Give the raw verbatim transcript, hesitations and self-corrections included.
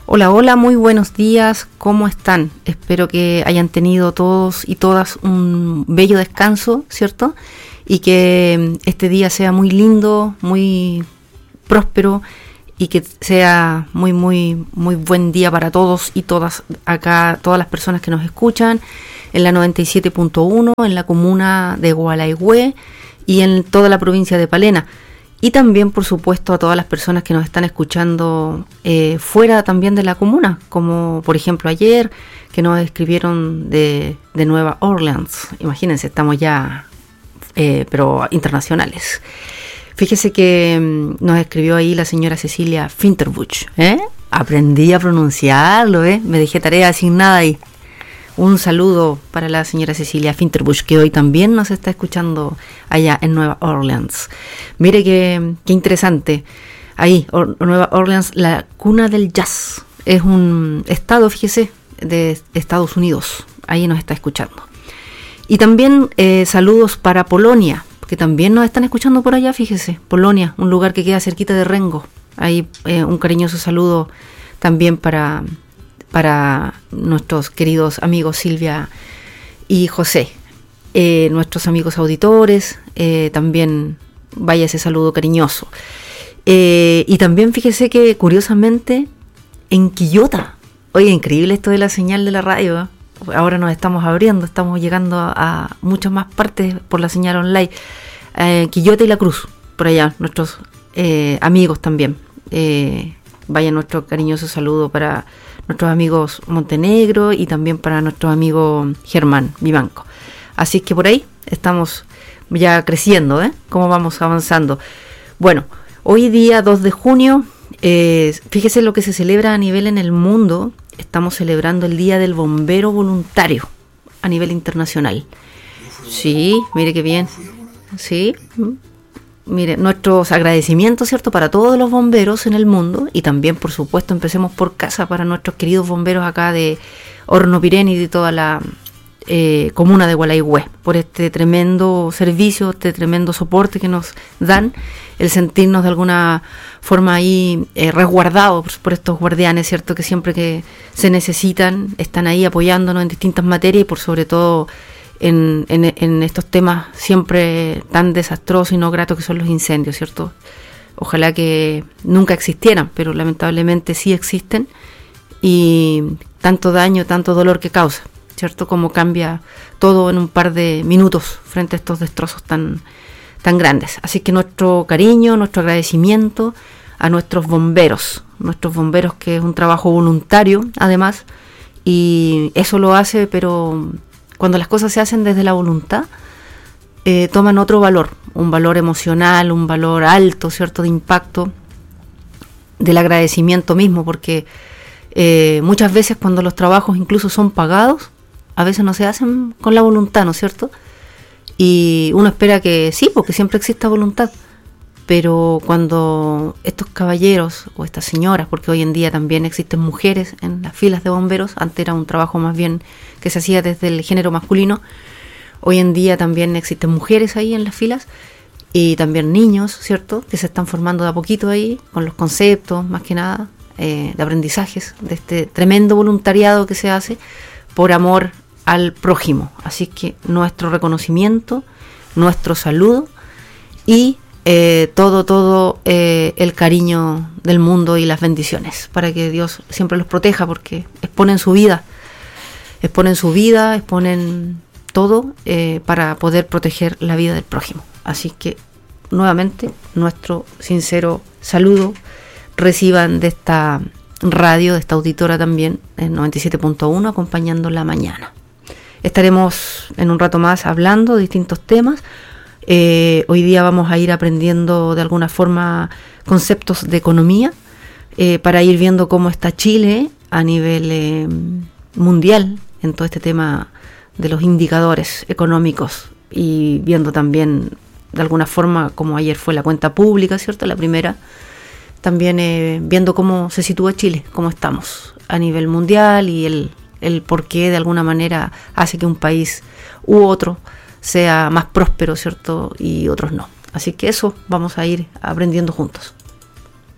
Hola, hola, muy buenos días, ¿cómo están? Espero que hayan tenido todos y todas un bello descanso, ¿cierto? Y que este día sea muy lindo, muy próspero y que sea muy, muy, muy buen día para todos y todas acá, todas las personas que nos escuchan en la noventa y siete punto uno, en la comuna de Gualaihue y en toda la provincia de Palena. Y también, por supuesto, a todas las personas que nos están escuchando eh, fuera también de la comuna, como por ejemplo ayer, que nos escribieron de, de Nueva Orleans. Imagínense, estamos ya, eh, pero internacionales. Fíjese que mm, nos escribió ahí la señora Cecilia Finterbusch. ¿eh? Aprendí a pronunciarlo, ¿eh? Me dejé tarea asignada ahí. Un saludo para la señora Cecilia Finterbusch, que hoy también nos está escuchando allá en Nueva Orleans. Mire qué, qué interesante. Ahí, Or- Nueva Orleans, la cuna del jazz. Es un estado, fíjese, de Estados Unidos. Ahí nos está escuchando. Y también eh, saludos para Polonia, que también nos están escuchando por allá, fíjese. Polonia, un lugar que queda cerquita de Rengo. Ahí eh, un cariñoso saludo también para... para nuestros queridos amigos Silvia y José, eh, nuestros amigos auditores, eh, también vaya ese saludo cariñoso. Eh, y también fíjese que curiosamente en Quillota, oye, increíble esto de la señal de la radio, ¿eh? Ahora nos estamos abriendo, estamos llegando a, a muchas más partes por la señal online. Eh, Quillota y La Cruz, por allá, nuestros eh, amigos también. Eh, vaya nuestro cariñoso saludo para nuestros amigos Montenegro y también para nuestro amigo Germán Vivanco. Así que por ahí estamos ya creciendo, ¿eh? Cómo vamos avanzando. Bueno, hoy día dos de junio, eh, fíjese lo que se celebra a nivel en el mundo. Estamos celebrando el Día del Bombero Voluntario a nivel internacional. Sí, mire qué bien. Sí. Mire, nuestros agradecimientos, ¿cierto?, para todos los bomberos en el mundo y también, por supuesto, empecemos por casa para nuestros queridos bomberos acá de Hornopiren y de toda la eh, comuna de Gualaihue por este tremendo servicio, este tremendo soporte que nos dan, el sentirnos de alguna forma ahí eh, resguardados por, por estos guardianes, ¿cierto?, que siempre que se necesitan están ahí apoyándonos en distintas materias y por sobre todo En, en, en estos temas siempre tan desastrosos y no gratos que son los incendios, ¿cierto? Ojalá que nunca existieran, pero lamentablemente sí existen y tanto daño, tanto dolor que causa, ¿cierto? Como cambia todo en un par de minutos frente a estos destrozos tan, tan grandes. Así que nuestro cariño, nuestro agradecimiento a nuestros bomberos, nuestros bomberos que es un trabajo voluntario además y eso lo hace, pero cuando las cosas se hacen desde la voluntad, eh, toman otro valor, un valor emocional, un valor alto, ¿cierto?, de impacto, del agradecimiento mismo, porque eh, muchas veces cuando los trabajos incluso son pagados, a veces no se hacen con la voluntad, ¿no es cierto? Y uno espera que sí, porque siempre exista voluntad, pero cuando estos caballeros o estas señoras, porque hoy en día también existen mujeres en las filas de bomberos, antes era un trabajo más bien que se hacía desde el género masculino, hoy en día también existen mujeres ahí en las filas y también niños, ¿cierto?, que se están formando de a poquito ahí con los conceptos, más que nada, eh, de aprendizajes de este tremendo voluntariado que se hace por amor al prójimo. Así que nuestro reconocimiento, nuestro saludo y Eh, todo, todo eh, el cariño del mundo y las bendiciones para que Dios siempre los proteja porque exponen su vida, exponen su vida, exponen todo eh, para poder proteger la vida del prójimo. Así que nuevamente nuestro sincero saludo reciban de esta radio, de esta auditora también en noventa y siete punto uno acompañando la mañana. Estaremos en un rato más hablando de distintos temas. Eh, hoy día vamos a ir aprendiendo de alguna forma conceptos de economía eh, para ir viendo cómo está Chile a nivel eh, mundial en todo este tema de los indicadores económicos y viendo también de alguna forma como ayer fue la cuenta pública, ¿cierto? La primera, también eh, viendo cómo se sitúa Chile, cómo estamos a nivel mundial y el, el por qué de alguna manera hace que un país u otro sea más próspero, ¿cierto? Y otros no. Así que eso vamos a ir aprendiendo juntos.